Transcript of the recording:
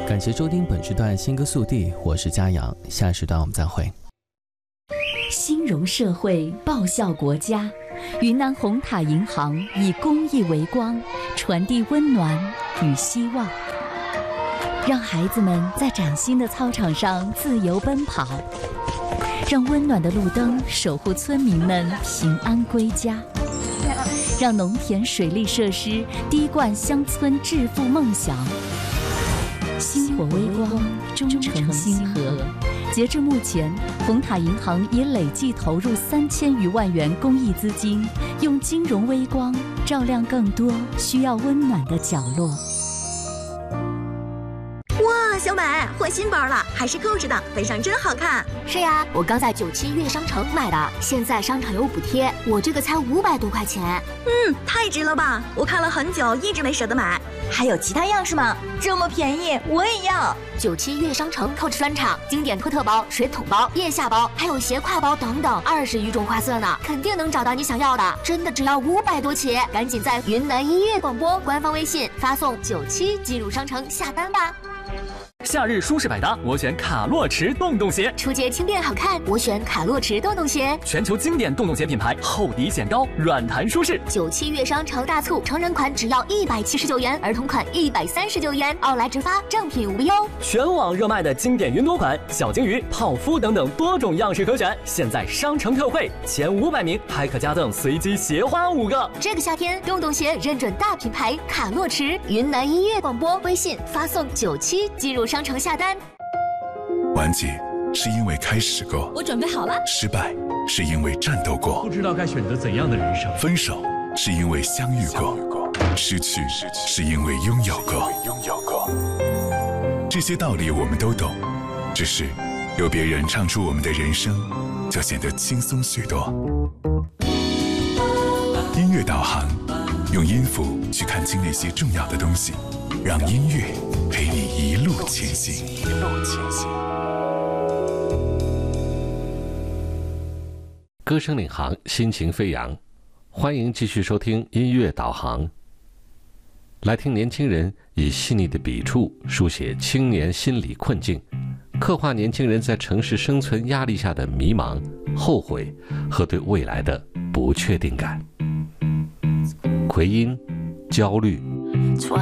感谢收听本时段新歌速递，我是嘉阳，下时段我们再会。 兴荣社会，报效国家。云南红塔银行以公益为光，传递温暖与希望，让孩子们在崭新的操场上自由奔跑，让温暖的路灯守护村民们平安归家，让农田水利设施滴灌乡村致富梦想。星火微光，忠诚星河。截至目前，红塔银行已累计投入3000余万元公益资金，用金融微光照亮更多需要温暖的角落。 哇，小美换新包了，还是扣着的，背上真好看。 是呀，我刚在97悦商城买的，现在商场有补贴，我这个才500多块钱。 太值了吧！我看了很久，一直没舍得买。还有其他样式吗？这么便宜，我也要。 97悦商城Coach专场，经典托特包、水桶包、腋下包，还有斜挎包等等，20余种花色呢，肯定能找到你想要的。真的只要500多起，赶紧在云南音乐广播官方微信发送97进入商城下单吧。 夏日舒适百搭，我选卡洛驰洞洞鞋。 出街轻便好看，我选卡洛驰洞洞鞋。 全球经典洞洞鞋品牌，厚底显高，软弹舒适。 97悦商城大促，成人款只要179元，儿童款139元，奥莱直发，正品无忧。 全网热卖的经典云朵款、小金鱼、泡芙等等多种样式可选，现在商城特惠，前500名还可加赠随机鞋花5个。 这个夏天，洞洞鞋认准大品牌卡洛驰。云南音乐广播微信发送97进入商城下单。 完结是因为开始过， 我准备好了。 失败是因为战斗过， 不知道该选择怎样的人生。 分手是因为相遇过，失去是因为拥有过。这些道理我们都懂，只是有别人唱出我们的人生，就显得轻松许多。音乐导航，用音符去看清那些重要的东西，让音乐陪你一路前行。 歌声领航，心情飞扬，欢迎继续收听音乐导航。来听年轻人以细腻的笔触书写青年心理困境，刻画年轻人在城市生存压力下的迷茫、后悔和对未来的不确定感。回音、焦虑、